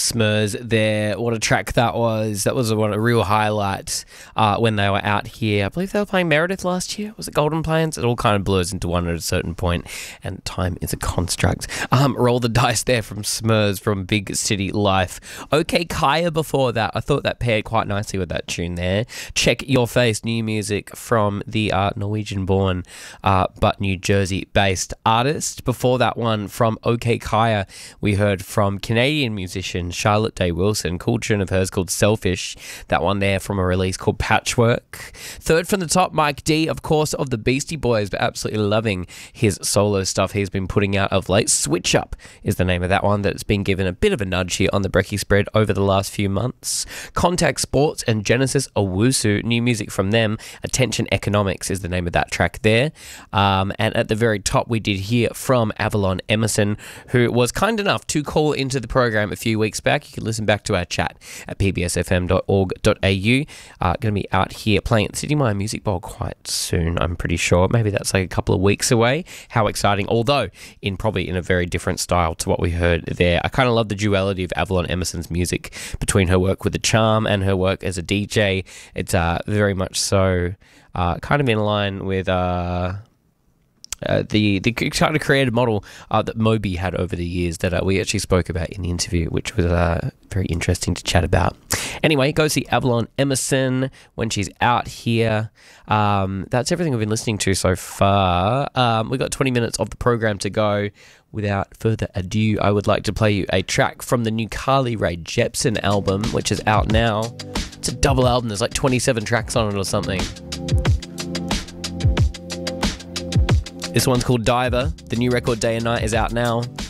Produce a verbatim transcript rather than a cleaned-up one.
Smurs there. What a track that was. That was a, what a real highlight uh, when they were out here. I believe they were playing Meredith last year. Was it Golden Plains? It all kind of blurs into one at a certain point, and time is a construct. Um, roll the dice there from Smurs from Big City Life. OK Kaya before that. I thought that paired quite nicely with that tune there. Check Your Face, new music from the uh, Norwegian-born uh, but New Jersey-based artist. Before that one from OK Kaya, we heard from Canadian musician Charlotte Day Wilson. Cool tune of hers called Selfish. That one there from a release called Patchwork. Third from the top, Mike D, of course, of the Beastie Boys, but absolutely loving his solo stuff he's been putting out of late. Switch Up is the name of that one that's been given a bit of a nudge here on the Brekkie Spread over the last few months. Contact Sports and Genesis Owusu, new music from them. Attention Economics is the name of that track there. Um, and at the very top, we did hear from Avalon Emerson, who was kind enough to call into the program a few weeks back. You can listen back to our chat at p b s f m dot org dot a u. Uh, going to be out here playing at City Mire Music Bowl quite soon, I'm pretty sure. Maybe that's like a couple of weeks away. How exciting. Although, in probably in a very different style to what we heard there. I kind of love the duality of Avalon Emerson's music between her work with The Charm and her work as a D J. It's uh, very much so uh, kind of in line with... Uh, Uh, the the kind of creative model uh, that Moby had over the years that uh, we actually spoke about in the interview, which was uh, very interesting to chat about. Anyway, go see Avalon Emerson when she's out here. Um, that's everything we've been listening to so far. Um, we've got twenty minutes of the program to go. Without further ado, I would like to play you a track from the new Carly Rae Jepsen album, which is out now. It's a double album. There's like twenty-seven tracks on it or something. This one's called Diver. The new record Day and Night is out now.